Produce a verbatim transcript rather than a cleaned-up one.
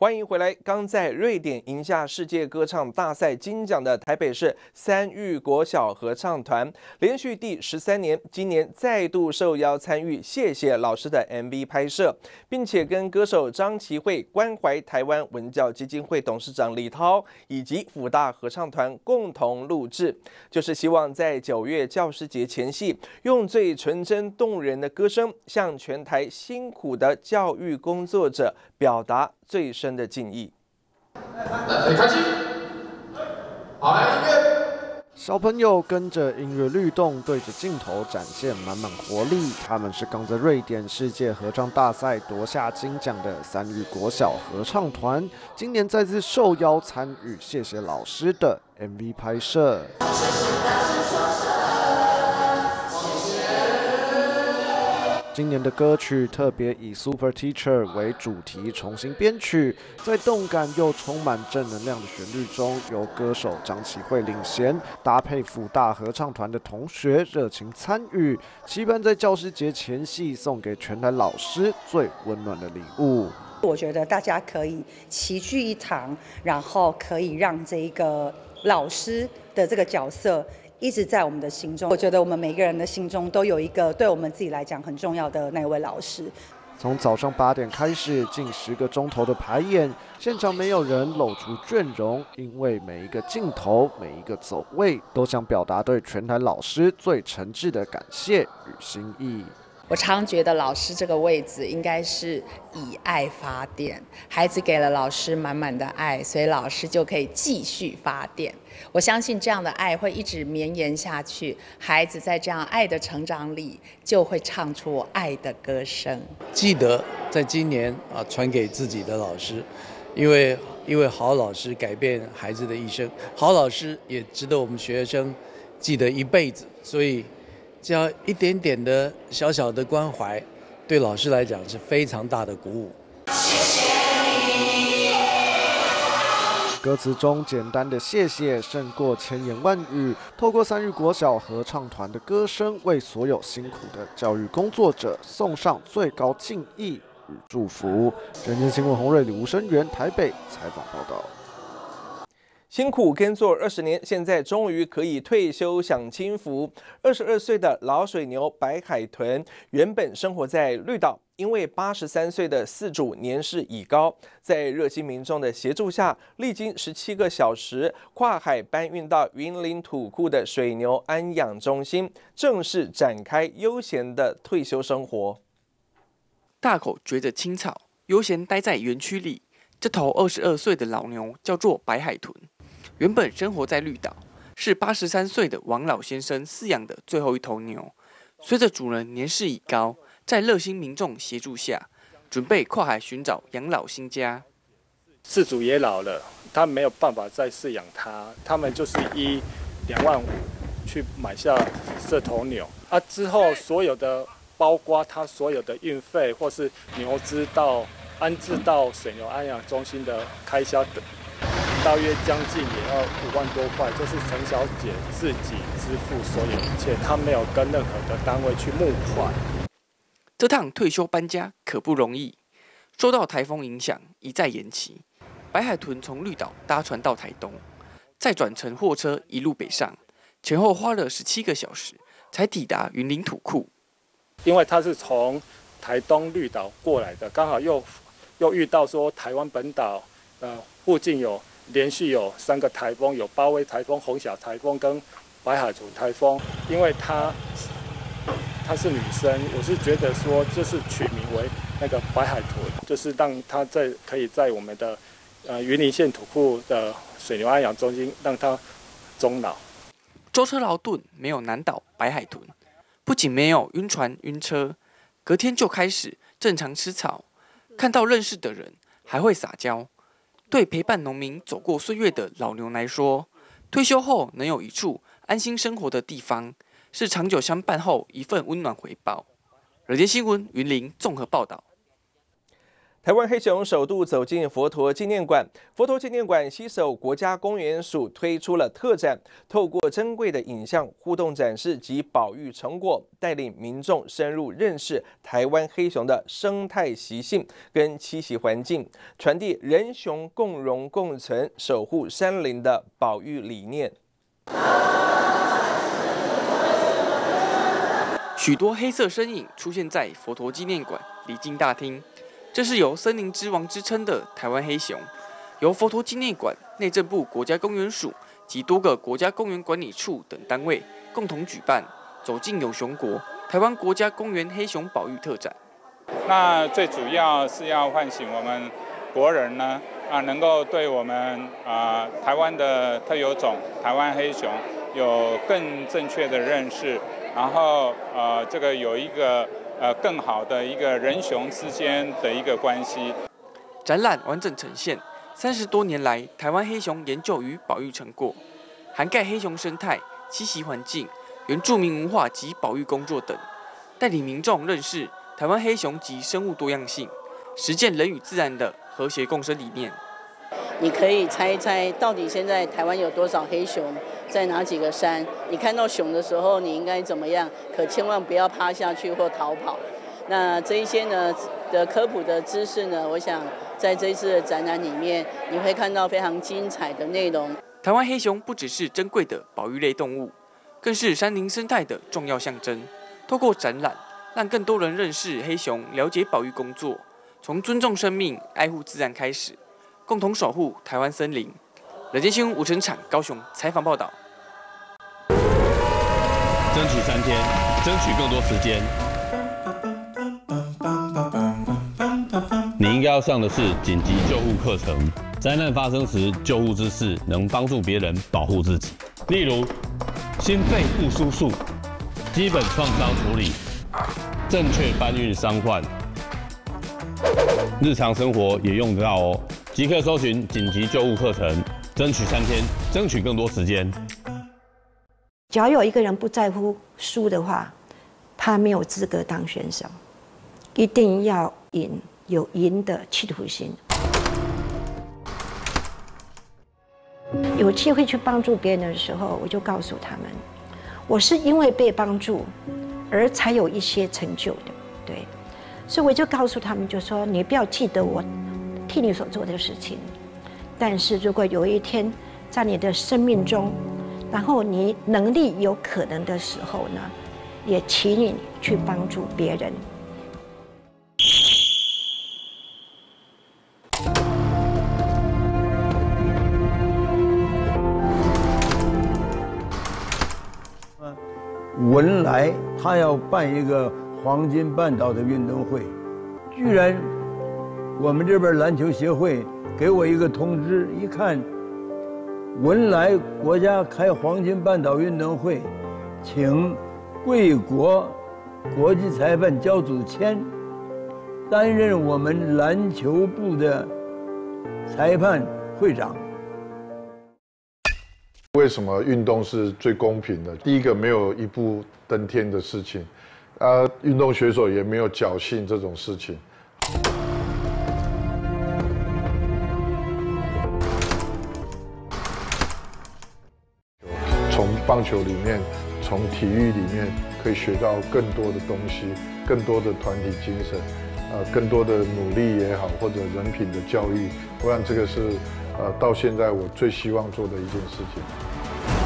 欢迎回来！刚在瑞典赢下世界歌唱大赛金奖的台北市三育国小合唱团，连续第十三年，今年再度受邀参与《谢谢老师》的 M V 拍摄，并且跟歌手张琪慧、关怀台湾文教基金会董事长李涛以及辅大合唱团共同录制，就是希望在九月教师节前夕，用最纯真动人的歌声，向全台辛苦的教育工作者表达最深的敬意。 来，开机。好，来音乐。 小朋友跟着音乐律动，对着镜头展现满满活力。他们是刚在瑞典世界合唱大赛夺下金奖的三育国小合唱团，今年再次受邀参与《谢谢老师》的 M V 拍摄。今年的歌曲特别以 Super Teacher 为主题重新编曲，在动感又充满正能量的旋律中，由歌手张琪慧领衔，搭配辅大合唱团的同学热情参与，期盼在教师节前夕送给全台老师最温暖的礼物。 我觉得大家可以齐聚一堂，然后可以让这个老师的这个角色一直在我们的心中。我觉得我们每个人的心中都有一个对我们自己来讲很重要的那位老师。 从早上八点开始，近十个钟头的排演，现场没有人露出倦容，因为每一个镜头、每一个走位，都想表达对全台老师最诚挚的感谢与心意。 我常觉得老师这个位置应该是以爱发电，孩子给了老师满满的爱，所以老师就可以继续发电。我相信这样的爱会一直绵延下去，孩子在这样爱的成长里，就会唱出爱的歌声。 记得在今年啊，传给自己的老师，因为因为好老师改变孩子的一生，好老师也值得我们学生记得一辈子，所以。只要一点点的小小的关怀，对老师来讲是非常大的鼓舞。 谢谢你。歌词中简单的谢谢胜过千言万语，透过三育国小合唱团的歌声，为所有辛苦的教育工作者送上最高敬意与祝福。人间新闻洪瑞、李吴声源台北采访报道。 辛苦耕作二十年，现在终于可以退休享清福。二十二岁的老水牛白海豚原本生活在绿岛，因为八十三岁的饲主年事已高，在热心民众的协助下，历经十七个小时跨海搬运到云林土库的水牛安养中心，正式展开悠闲的退休生活。 大口嚼着青草，悠闲待在园区里。这头二十二岁的老牛叫做白海豚。原本生活在绿岛，是八十三岁的王老先生饲养的最后一头牛。随着主人年事已高，在热心民众协助下，准备跨海寻找养老新家。 饲主也老了，他没有办法再饲养它，他们就是以两万五去买下这头牛。啊，之后所有的包括他所有的运费或是牛只到安置到水牛安养中心的开销等。大约将近也要五万多块，就是陈小姐自己支付所有一切，她没有跟任何的单位去募款。 这趟退休搬家可不容易，受到台风影响，一再延期。白海豚从绿岛搭船到台东，再转乘货车一路北上，前后花了十七个小时才抵达云林土库。 因为他是从台东绿岛过来的，刚好又又遇到说台湾本岛呃附近有。连续有三个台风，有巴威台风、红小台风跟白海豚台风。因为她她是女生，我是觉得说就是取名为那个白海豚，就是让她在可以在我们的呃云林县土库的水牛安养中心让她终老。 舟车劳顿没有难倒白海豚，不仅没有晕船晕车，隔天就开始正常吃草，看到认识的人还会撒娇。对陪伴农民走过岁月的老牛来说，退休后能有一处安心生活的地方，是长久相伴后一份温暖回报。人间新闻云林综合报道。 台湾黑熊首度走进佛陀纪念馆，佛陀纪念馆携手国家公园署推出了特展，透过珍贵的影像互动展示及保育成果，带领民众深入认识台湾黑熊的生态习性跟栖息环境，传递人熊共荣共存、守护山林的保育理念。 许多黑色身影出现在佛陀纪念馆礼敬大厅。这是由森林之王之称的台湾黑熊，由佛陀纪念馆、内政部国家公园署及多个国家公园管理处等单位共同举办“走进有熊国”台湾国家公园黑熊保育特展。 那最主要是要唤醒我们国人呢，啊，能够对我们啊台湾的特有种台湾黑熊有更正确的认识，然后呃，这个有一个。呃，更好的一个人熊之间的一个关系。 展览完整呈现三十多年来台湾黑熊研究与保育成果，涵盖黑熊生态、栖息环境、原住民文化及保育工作等，带领民众认识台湾黑熊及生物多样性，实践人与自然的和谐共生理念。 你可以猜一猜，到底现在台湾有多少黑熊，在哪几个山？你看到熊的时候，你应该怎么样？可千万不要趴下去或逃跑。那这一些呢的科普的知识呢，我想在这一次的展览里面，你会看到非常精彩的内容。 台湾黑熊不只是珍贵的保育类动物，更是山林生态的重要象征。透过展览，让更多人认识黑熊，了解保育工作，从尊重生命、爱护自然开始。共同守护台湾森林。人间新闻吴成场高雄采访报道。 争取三天，争取更多时间。你应该要上的是紧急救护课程。灾难发生时，救护知识能帮助别人保护自己。例如，心肺复苏术、基本创伤处理、正确搬运伤患，日常生活也用得到哦。即刻搜寻紧急救护课程，争取三天，争取更多时间。 只要有一个人不在乎输的话，他没有资格当选手。一定要赢，有赢的企图心。有机会去帮助别人的时候，我就告诉他们，我是因为被帮助而才有一些成就的，对。所以我就告诉他们，就说你不要记得我替你所做的事情，但是如果有一天在你的生命中，然后你能力有可能的时候呢，也请你去帮助别人。 文莱他要办一个黄金半岛的运动会，居然我们这边篮球协会给我一个通知，一看文莱国家开黄金半岛运动会，请贵国国际裁判焦祖谦担任我们篮球部的裁判会长。 为什么运动是最公平的？第一个，没有一步登天的事情，啊，运动选手也没有侥幸这种事情。从棒球里面，从体育里面，可以学到更多的东西，更多的团体精神，呃，更多的努力也好，或者人品的教育。我想这个是，呃，到现在我最希望做的一件事情。